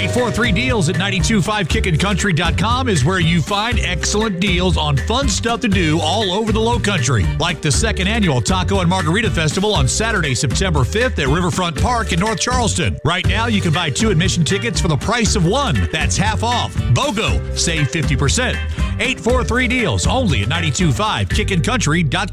843-DEALS at 925kickincountry.com is where you find excellent deals on fun stuff to do all over the Low Country, like the second annual Taco and Margarita Festival on Saturday, September 5th at Riverfront Park in North Charleston. Right now, you can buy 2 admission tickets for the price of 1. That's half off. BOGO, save 50%. 843-DEALS, only at 925kickincountry.com.